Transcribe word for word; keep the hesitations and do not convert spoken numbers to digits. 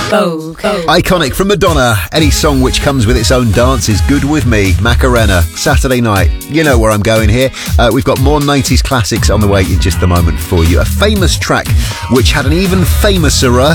Vogue. Iconic from Madonna. Any song which comes with its own dance is good with me. Macarena, Saturday night. You know where I'm going here. Uh, we've got more nineties classics on the way in just a moment for you. A famous track which had an even famouser